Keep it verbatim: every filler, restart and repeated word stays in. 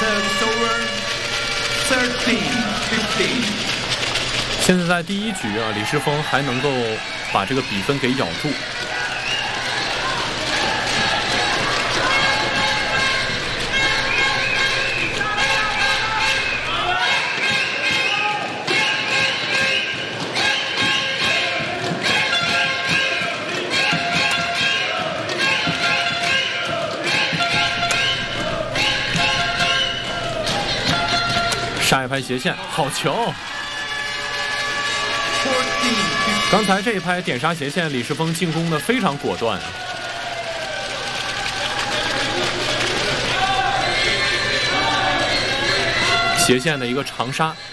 Service over. thirteen fifteen. 现在在第一局啊，李世峰还能够把这个比分给咬住。下一拍斜线，好球！刚才这一拍点杀斜线，李世峰进攻的非常果断。斜线的一个长杀。